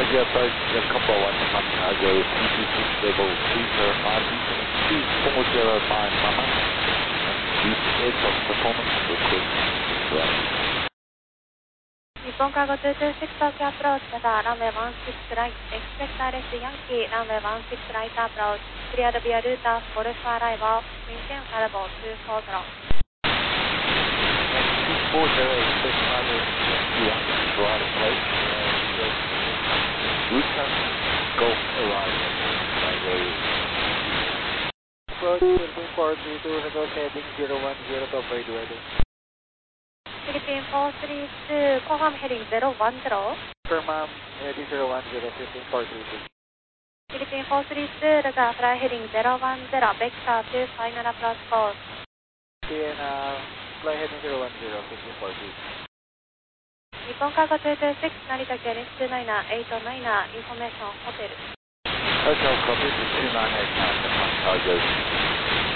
as you approach the Combo 1 Japan Cargo 226 level 205, Eastern 2405 Mama, and East Aircraft Performance request running. 日本カーゴ226東京アプローチ、またランウェイ16ライト、エクスペクターレスヤンキー、ランウェイ16ライトアプローチ、クリアドビアルーター、ゴルフアライバル、メインテンサレボー240。 240 expect another Yankee 1 to our approach, Router Golf arrival, runway. Approach 13432, Redos heading 010 to avoid weather. Philippine 432, confirm heading 010. Confirm heading 010, Philippine 432. Philippine 432, Redos fly heading 010, vector to final approach course. And fly heading 010, Philippine 432. 日本カーゴ226、成田県298、インフォメーションホテル。 Hotel copy, 298 Japan Cargo.